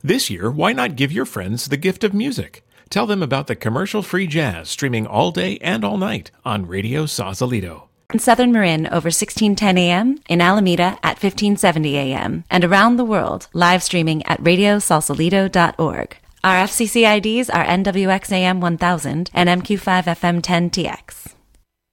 This year, why not give your friends the gift of music? Tell them about the commercial-free jazz streaming all day and all night on Radio Sausalito. In Southern Marin over 1610 AM, in Alameda at 1570 AM, and around the world, live streaming at radiosausalito.org. Our FCC IDs are NWXAM 1000 and MQ5FM10TX.